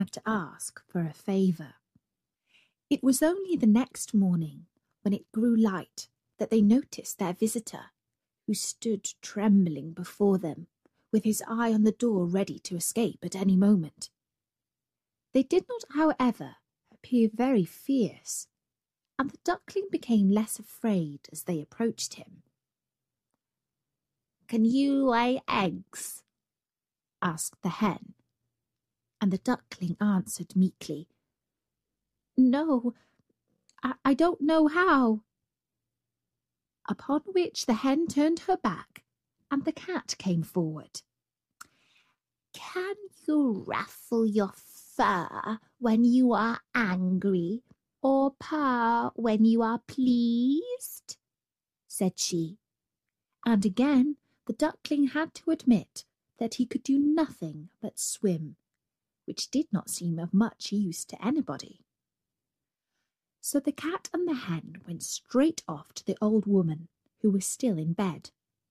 to ask for a favour. It was only the next morning, when it grew light, that they noticed their visitor, who stood trembling before them, with his eye on the door ready to escape at any moment. They did not, however, appear very fierce, and the duckling became less afraid as they approached him. "Can you lay eggs?" asked the hen, and the duckling answered meekly, "No, I don't know how." Upon which the hen turned her back, and the cat came forward. "Can you ruffle your fur when you are angry, or purr when you are pleased?" said she. And again the duckling had to admit that he could do nothing but swim, which did not seem of much use to anybody. So the cat and the hen went straight off to the old woman, who was still in bed.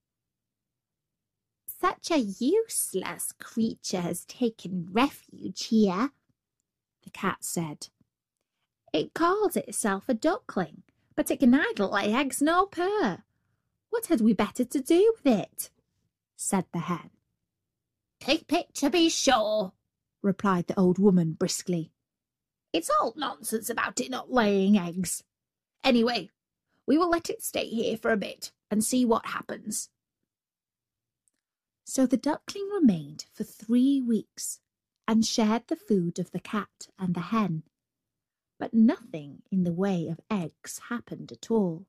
"Such a useless creature has taken refuge here," the cat said. "It calls itself a duckling, but it can neither lay eggs nor purr. What had we better to do with it?" said the hen. "Keep it, to be sure," replied the old woman briskly. "It's all nonsense about it not laying eggs. Anyway, we will let it stay here for a bit and see what happens." So the duckling remained for 3 weeks and shared the food of the cat and the hen, but nothing in the way of eggs happened at all.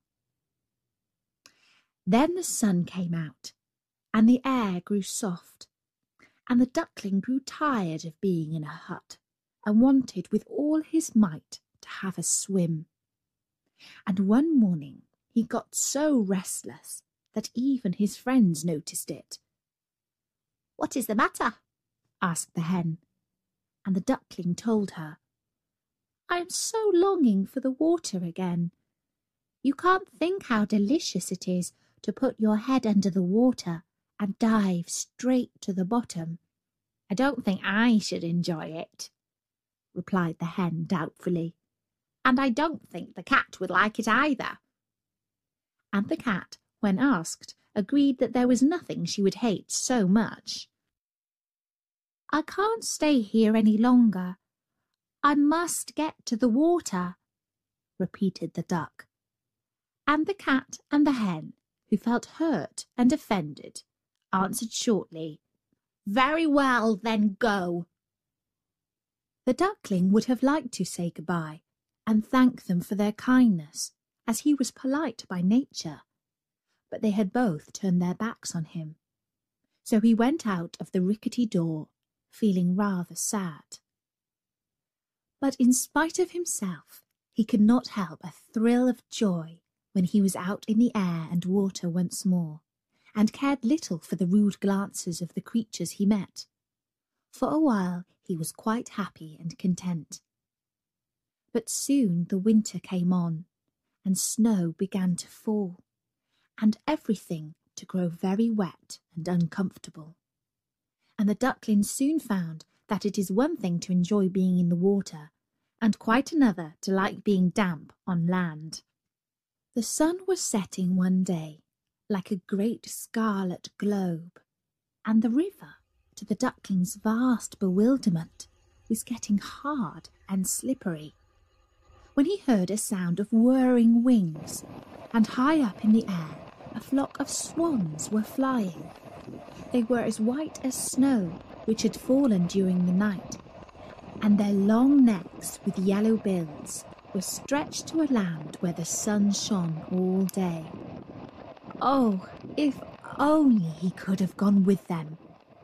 Then the sun came out, and the air grew soft, and the duckling grew tired of being in a hut, and wanted with all his might to have a swim. And one morning he got so restless that even his friends noticed it. "What is the matter?" asked the hen, and the duckling told her. "I am so longing for the water again. You can't think how delicious it is to put your head under the water and dive straight to the bottom." "I don't think I should enjoy it," replied the hen doubtfully, "and I don't think the cat would like it either." And the cat, when asked, agreed that there was nothing she would hate so much. "I can't stay here any longer. I must get to the water," repeated the duck. And the cat and the hen, who felt hurt and offended, answered shortly, "Very well, then go." The duckling would have liked to say goodbye and thank them for their kindness, as he was polite by nature, but they had both turned their backs on him. So he went out of the rickety door, feeling rather sad. But in spite of himself, he could not help a thrill of joy when he was out in the air and water once more, and cared little for the rude glances of the creatures he met. For a while he was quite happy and content. But soon the winter came on, and snow began to fall, and everything to grow very wet and uncomfortable. And the duckling soon found that it is one thing to enjoy being in the water, and quite another to like being damp on land. The sun was setting one day, like a great scarlet globe, and the river, to the duckling's vast bewilderment, was getting hard and slippery, when he heard a sound of whirring wings, and high up in the air a flock of swans were flying. They were as white as snow, which had fallen during the night, and their long necks with yellow bills were stretched to a land where the sun shone all day. Oh, if only he could have gone with them!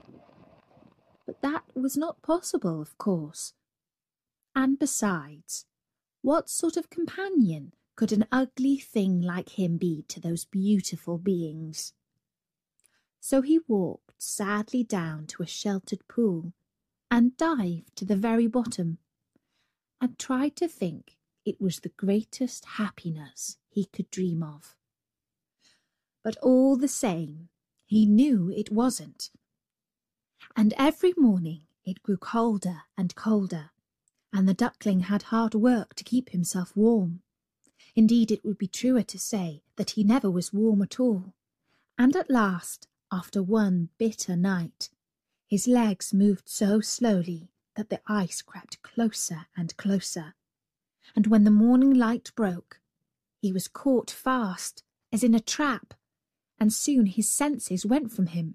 But that was not possible, of course. And besides, what sort of companion could an ugly thing like him be to those beautiful beings? So he walked sadly down to a sheltered pool, and dived to the very bottom, and tried to think it was the greatest happiness he could dream of. But all the same, he knew it wasn't. And every morning, It grew colder and colder, and the duckling had hard work to keep himself warm. Indeed, it would be truer to say that he never was warm at all. And at last, after one bitter night, his legs moved so slowly that the ice crept closer and closer. And when the morning light broke, he was caught fast, as in a trap, and soon his senses went from him.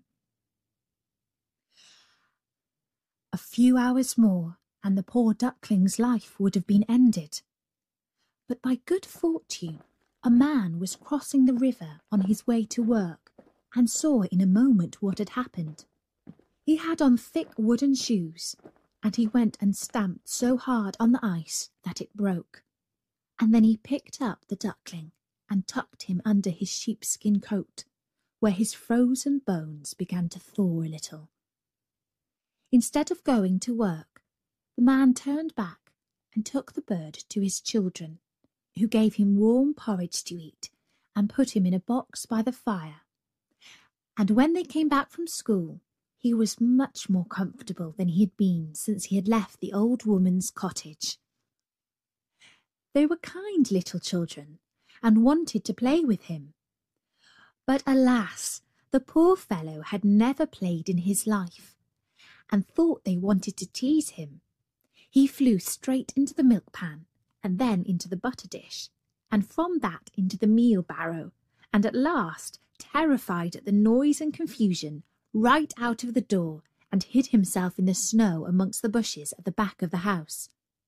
A few hours more, and the poor duckling's life would have been ended. But by good fortune, a man was crossing the river on his way to work, and saw in a moment what had happened. He had on thick wooden shoes, and he went and stamped so hard on the ice that it broke. And then he picked up the duckling and tucked him under his sheepskin coat, where his frozen bones began to thaw a little. Instead of going to work, the man turned back and took the bird to his children, who gave him warm porridge to eat and put him in a box by the fire. And when they came back from school, he was much more comfortable than he had been since he had left the old woman's cottage. They were kind little children, and wanted to play with him. But alas, the poor fellow had never played in his life, and thought they wanted to tease him. He flew straight into the milk pan, and then into the butter dish, and from that into the meal barrow, and at last, terrified at the noise and confusion, right out of the door, and hid himself in the snow amongst the bushes at the back of the house.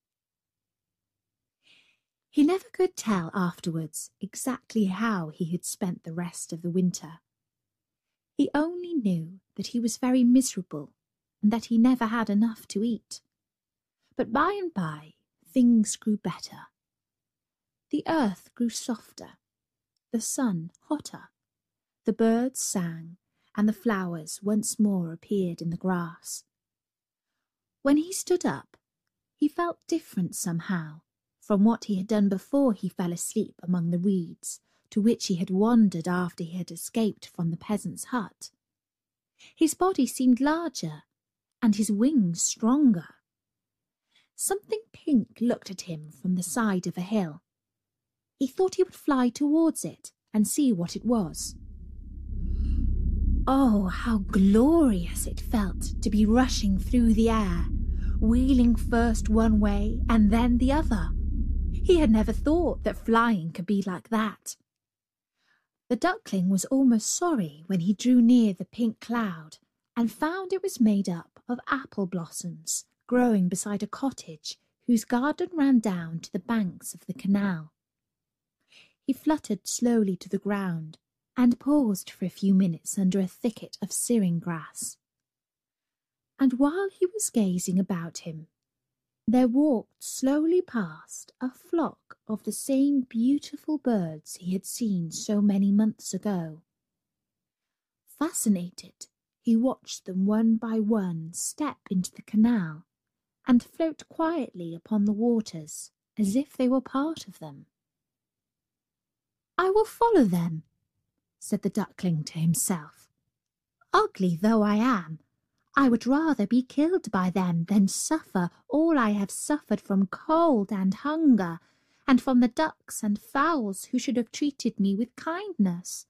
He never could tell afterwards exactly how he had spent the rest of the winter. He only knew that he was very miserable, and that he never had enough to eat. But by and by things grew better. The earth grew softer, the sun hotter, the birds sang, and the flowers once more appeared in the grass. When he stood up, he felt different somehow from what he had done before he fell asleep among the reeds, to which he had wandered after he had escaped from the peasant's hut. His body seemed larger, and his wings stronger. Something pink looked at him from the side of a hill. He thought he would fly towards it and see what it was. Oh, how glorious it felt to be rushing through the air, wheeling first one way and then the other. He had never thought that flying could be like that. The duckling was almost sorry when he drew near the pink cloud and found it was made up of apple blossoms growing beside a cottage whose garden ran down to the banks of the canal. He fluttered slowly to the ground and paused for a few minutes under a thicket of syring grass. And while he was gazing about him, there walked slowly past a flock of the same beautiful birds he had seen so many months ago. Fascinated, he watched them one by one step into the canal and float quietly upon the waters as if they were part of them. "I will follow them," said the duckling to himself. "Ugly though I am, I would rather be killed by them than suffer all I have suffered from cold and hunger, and from the ducks and fowls who should have treated me with kindness."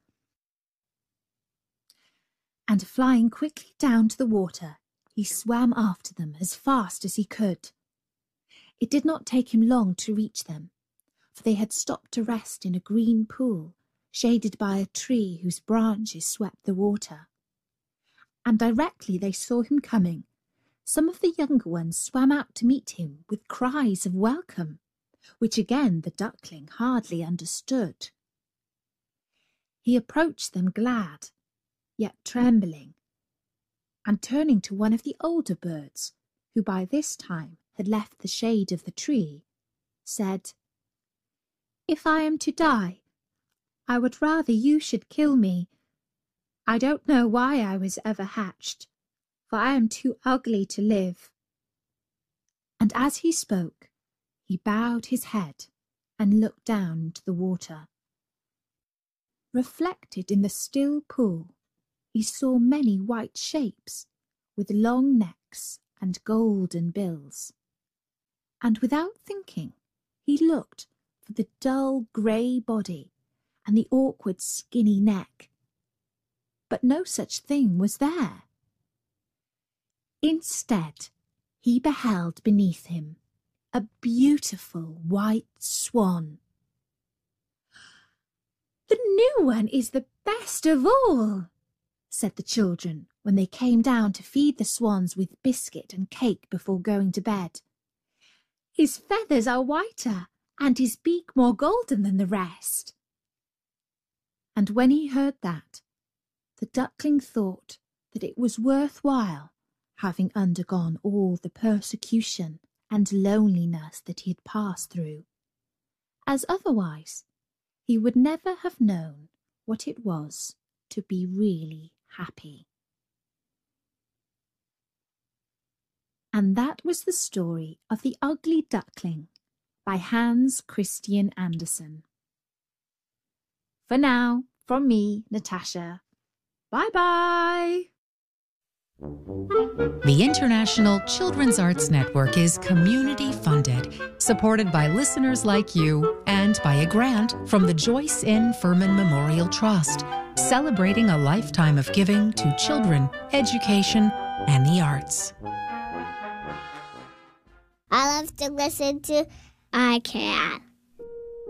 And flying quickly down to the water, he swam after them as fast as he could. It did not take him long to reach them, for they had stopped to rest in a green pool, shaded by a tree whose branches swept the water. And directly they saw him coming, some of the younger ones swam out to meet him with cries of welcome, which again the duckling hardly understood. He approached them glad, yet trembling, and turning to one of the older birds, who by this time had left the shade of the tree, said, "If I am to die, I would rather you should kill me. I don't know why I was ever hatched, for I am too ugly to live." And as he spoke, he bowed his head and looked down into the water. Reflected in the still pool, he saw many white shapes, with long necks and golden bills. And without thinking, he looked for the dull grey body and the awkward skinny neck. But no such thing was there. Instead, he beheld beneath him a beautiful white swan. "The new one is the best of all," said the children when they came down to feed the swans with biscuit and cake before going to bed. "His feathers are whiter and his beak more golden than the rest." And when he heard that, the duckling thought that it was worth while having undergone all the persecution and loneliness that he had passed through, as otherwise he would never have known what it was to be really happy. And that was the story of The Ugly Duckling by Hans Christian Andersen. For now, from me, Natasha, bye-bye! The International Children's Arts Network is community-funded, supported by listeners like you, and by a grant from the Joyce N. Furman Memorial Trust, celebrating a lifetime of giving to children, education, and the arts. I love to listen to iCat.